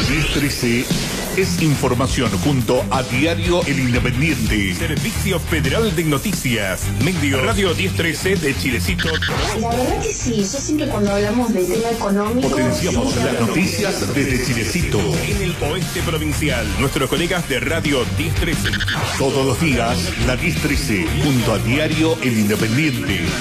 1013 es información junto a Diario El Independiente. Servicio Federal de Noticias. Medio Radio 1013 de Chilecito. La verdad que sí, yo siempre cuando hablamos del tema económico... Potenciamos las noticias desde Chilecito. En el oeste provincial, nuestros colegas de Radio 1013. Todos los días, la 1013 junto a Diario El Independiente.